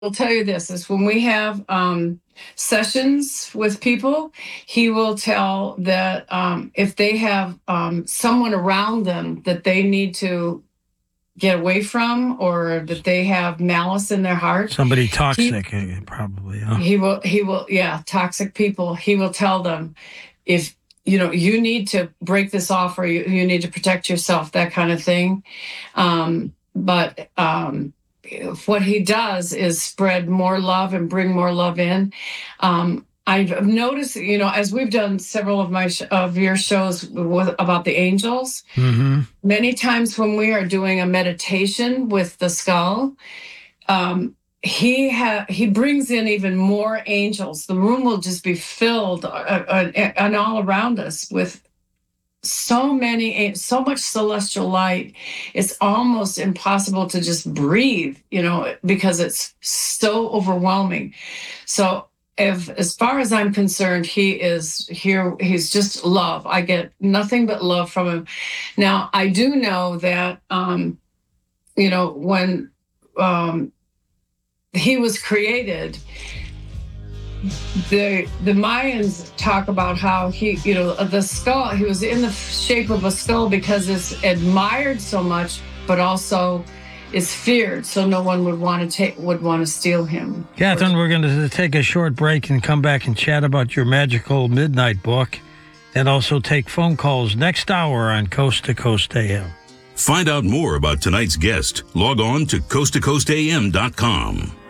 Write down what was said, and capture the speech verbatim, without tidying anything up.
will tell you this is when we have um, sessions with people, he will tell that um, if they have um, someone around them that they need to get away from or that they have malice in their heart. Somebody toxic, he, probably. Huh? He will, he will, yeah, toxic people. He will tell them if, you know, you need to break this off or you, you need to protect yourself, that kind of thing. Um, but, um, what he does is spread more love and bring more love in. Um, I've noticed, you know, as we've done several of my sh- of your shows with, about the angels, mm-hmm. many times when we are doing a meditation with the skull, um, he ha- he brings in even more angels. The room will just be filled uh, uh, and all around us with so many, so much celestial light. It's almost impossible to just breathe, you know, because it's so overwhelming. So if, as far as I'm concerned, he is here, he's just love. I get nothing but love from him. Now, I do know that, um, you know, when um, he was created, the the Mayans talk about how he, you know, the skull, he was in the shape of a skull because it's admired so much, but also is feared, so no one would want to take would want to steal him. Catherine, we're going to take a short break and come back and chat about your magical midnight book, and also take phone calls next hour on Coast to Coast A M. Find out more about tonight's guest. Log on to coast to coast a m dot com.